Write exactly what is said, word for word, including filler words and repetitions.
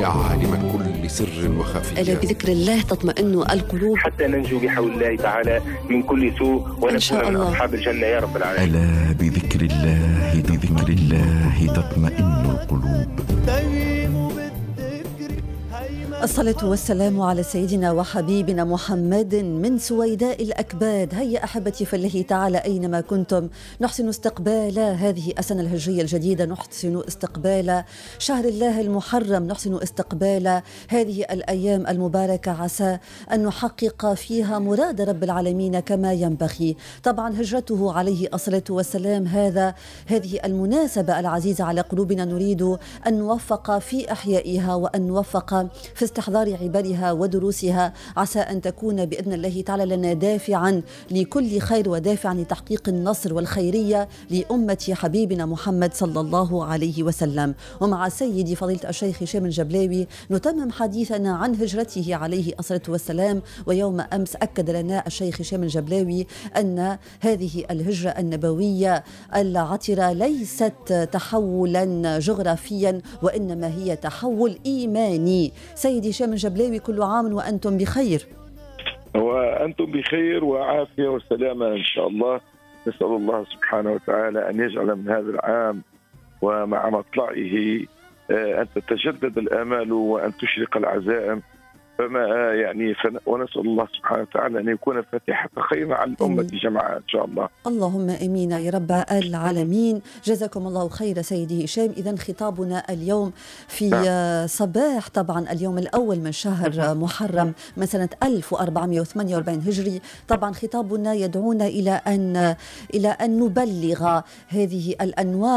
يا عالم كل سر وخفي. ألا بذكر الله تطمئن القلوب، حتى ننجو بحول الله تعالى من كل سوء ونكون من أصحاب الجنة يا رب العالمين. ألا بذكر الله بذكر الله تطمئن القلوب. الصلاة والسلام على سيدنا وحبيبنا محمد من سويداء الأكباد. هيا أحبتي في الله تعالى أينما كنتم، نحسن استقبال هذه السنة الهجرية الجديدة، نحسن استقبال شهر الله المحرم، نحسن استقبال هذه الأيام المباركة، عسى أن نحقق فيها مراد رب العالمين كما ينبغي. طبعا هجرته عليه الصلاة والسلام هذا هذه المناسبة العزيزة على قلوبنا، نريد أن نوفق في أحيائها وأن نوفق في استحضار عبرها ودروسها، عسى أن تكون بإذن الله تعالى لنا دافعا لكل خير ودافعا لتحقيق النصر والخيرية لأمة حبيبنا محمد صلى الله عليه وسلم. ومع سيدي فضيلة الشيخ هشام الجبلاوي نتمم حديثنا عن هجرته عليه الصلاة والسلام. ويوم أمس أكد لنا الشيخ هشام الجبلاوي أن هذه الهجرة النبوية العطرة ليست تحولا جغرافيا، وإنما هي تحول إيماني. سيدي هشام الجبلاوي، كل عام وأنتم بخير. وأنتم بخير وعافية وسلامة إن شاء الله. نسأل الله سبحانه وتعالى أن يجعل من هذا العام ومع مطلعه أن تتجدد الآمال وأن تشرق العزائم، فما يعني ونسأل الله سبحانه وتعالى أن يكون فاتحة خير على الأمة جمعاء إن شاء الله. اللهم آمين يا رب العالمين. جزاكم الله خير سيدي هشام. إذن خطابنا اليوم في نعم. صباح طبعا اليوم الأول من شهر محرم من سنة ألف وأربعمائة وثمانية وأربعين هجري. طبعا خطابنا يدعونا إلى أن إلى أن نبلغ هذه الأنوار